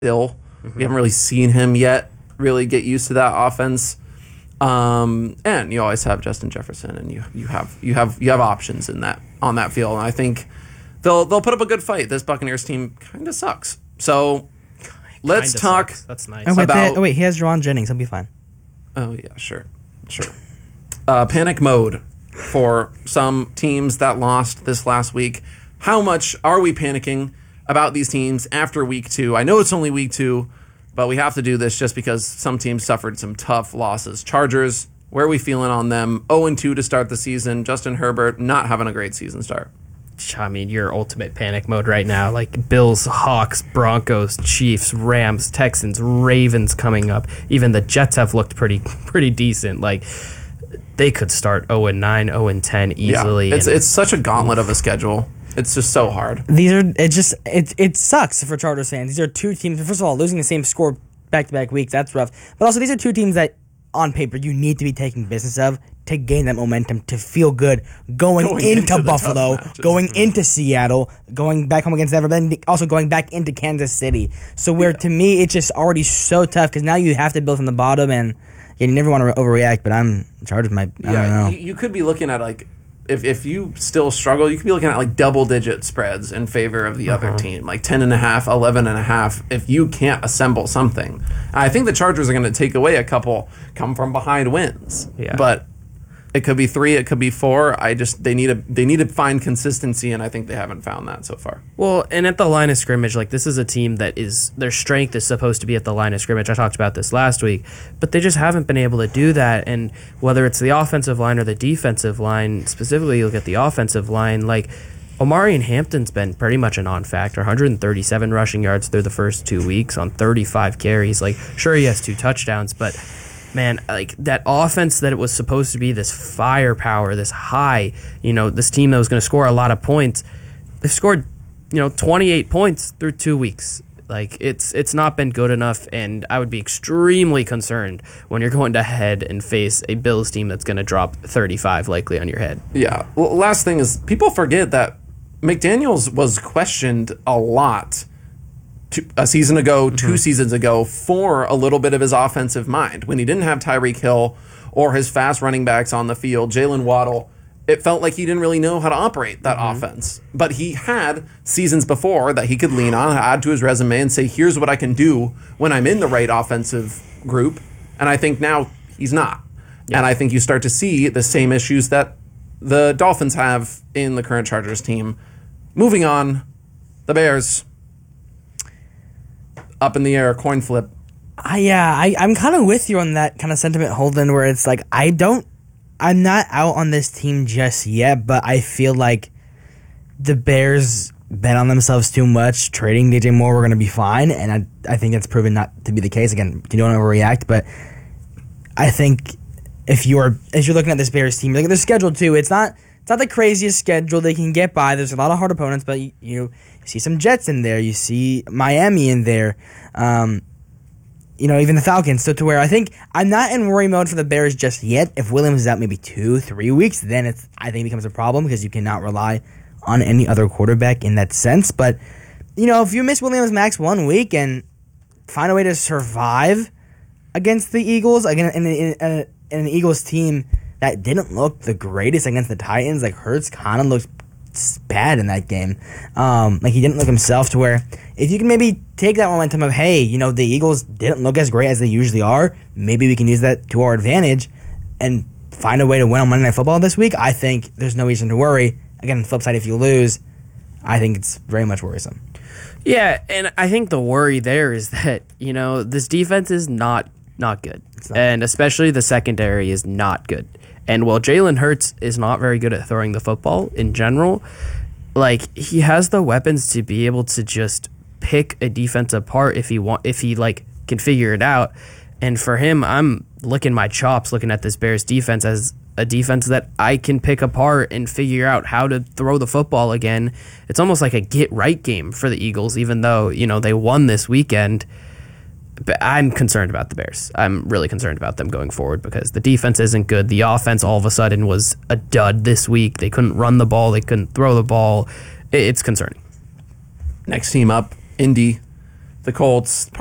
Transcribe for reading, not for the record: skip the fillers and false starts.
still. We haven't really seen him yet really get used to that offense. And you always have Justin Jefferson, and you have options in that on that field. And I think they'll put up a good fight. This Buccaneers team kind of sucks. So let's talk. Sucks. That's nice. Wait, he has Jawan Jennings. He'll be fine. Oh yeah, sure. Panic mode for some teams that lost this last week. How much are we panicking about these teams after week 2? I know it's only week 2, but we have to do this just because some teams suffered some tough losses. Chargers, where are we feeling on them? 0-2 to start the season. Justin Herbert not having a great season start. I mean, you're ultimate panic mode right now. Like Bills, Hawks, Broncos, Chiefs, Rams, Texans, Ravens coming up. Even the Jets have looked pretty decent. Like they could start 0-9, 0-10 easily. Yeah, it's such a gauntlet of a schedule. It's just so hard. It sucks for Chargers fans. These are two teams. First of all, losing the same score back-to-back weeks, that's rough. But also, these are two teams that, on paper, you need to be taking business of to gain that momentum, to feel good going into Buffalo, going into Seattle, going back home against Denver, then also going back into Kansas City. So to me, it's just already so tough because now you have to build from the bottom, and you never want to overreact, but Chargers might, I don't know. You could be looking at, like, if you still struggle, you could be looking at like double-digit spreads in favor of the other team, like 10.5, 11.5. If you can't assemble something, I think the Chargers are going to take away a couple come from behind wins. Yeah. But it could be 3, it could be 4. They need to find consistency, and I think they haven't found that so far. Well, and at the line of scrimmage, like this is a team that their strength is supposed to be at the line of scrimmage. I talked about this last week, but they just haven't been able to do that. And whether it's the offensive line or the defensive line, specifically you look at the offensive line, like Omarion Hampton's been pretty much a non-factor. 137 rushing yards through the first 2 weeks on 35 carries. Like, sure, he has 2 touchdowns, but man, like that offense that it was supposed to be this firepower, this high, this team that was going to score a lot of points, they've scored, 28 points through 2 weeks. Like it's not been good enough, and I would be extremely concerned when you're going to head and face a Bills team that's going to drop 35 likely on your head. Yeah. Well, last thing is people forget that McDaniels was questioned a lot a season ago, 2 seasons ago, for a little bit of his offensive mind. When he didn't have Tyreek Hill or his fast running backs on the field, Jalen Waddle, it felt like he didn't really know how to operate that offense. But he had seasons before that he could lean on, add to his resume, and say, here's what I can do when I'm in the right offensive group. And I think now he's not. Yeah. And I think you start to see the same issues that the Dolphins have in the current Chargers team. Moving on, the Bears. Up in the air, coin flip. I'm kind of with you on that kind of sentiment, Holden, where it's like I'm not out on this team just yet, but I feel like the Bears bet on themselves too much. Trading DJ Moore, we're going to be fine, and I think that's proven not to be the case. Again, you don't overreact, but I think if you're looking at this Bears team, look at their schedule too. It's not the craziest schedule they can get by. There's a lot of hard opponents, but you see some Jets in there. You see Miami in there. Even the Falcons. So to where I think I'm not in worry mode for the Bears just yet. If Williams is out maybe 2-3 weeks, then I think it becomes a problem because you cannot rely on any other quarterback in that sense. But, if you miss Williams max 1 week and find a way to survive against the Eagles, again in an Eagles team that didn't look the greatest against the Titans, like Hurts kind of looked bad in that game. Like he didn't look himself, to where if you can maybe take that momentum of, hey, the Eagles didn't look as great as they usually are, maybe we can use that to our advantage and find a way to win on Monday Night Football this week. I think there's no reason to worry. Again, on the flip side, if you lose, I think it's very much worrisome. Yeah, and I think the worry there is that, this defense is not good. And especially the secondary is not good. And while Jalen Hurts is not very good at throwing the football in general, like he has the weapons to be able to just pick a defense apart if he can figure it out. And for him, I'm licking my chops looking at this Bears defense as a defense that I can pick apart and figure out how to throw the football again. It's almost like a get-right game for the Eagles, even though, they won this weekend. But I'm concerned about the Bears. I'm really concerned about them going forward because the defense isn't good. The offense all of a sudden was a dud this week. They couldn't run the ball. They couldn't throw the ball. It's concerning. Next team up, Indy. the Colts